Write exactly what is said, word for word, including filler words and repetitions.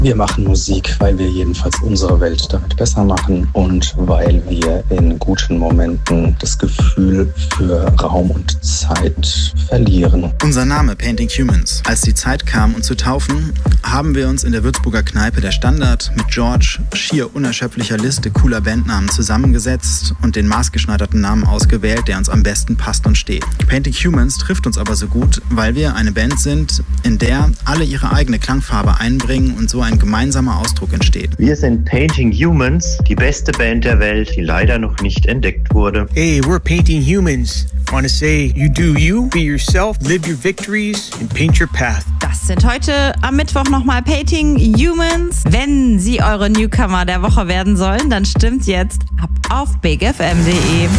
Wir machen Musik, weil wir jedenfalls unsere Welt damit besser machen und weil wir in guten Momenten das Gefühl für Raum und Zeit verlieren. Unser Name Painting Humans. Als die Zeit kam, uns zu taufen, haben wir uns in der Würzburger Kneipe Der Standard mit George schier unerschöpflicher Liste cooler Bandnamen zusammengesetzt und den maßgeschneiderten Namen ausgewählt, der uns am besten passt und steht. Painting Humans trifft uns aber so gut, weil wir eine Band sind, in der alle ihre eigene Klangfarbe einbringen und so ein gemeinsamer Ausdruck entsteht. Wir sind Painting Humans, die beste Band der Welt, die leider noch nicht entdeckt wurde. Hey, we're Painting Humans. Want to say you do you, be yourself, live your victories and paint your path. Das sind heute am Mittwoch nochmal Painting Humans. Wenn Sie eure Newcomer der Woche werden sollen, dann stimmt jetzt ab auf big f m punkt d e.